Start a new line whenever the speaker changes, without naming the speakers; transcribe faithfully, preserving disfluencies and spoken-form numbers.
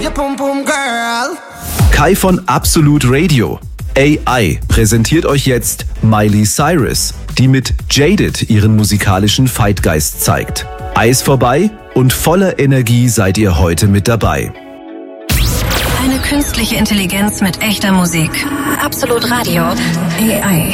Kai von Absolute Radio. A I präsentiert euch jetzt Miley Cyrus, die mit Jaded ihren musikalischen Fightgeist zeigt. Eis vorbei und voller Energie seid ihr heute mit dabei.
Eine künstliche Intelligenz mit echter Musik. Absolute Radio. A I.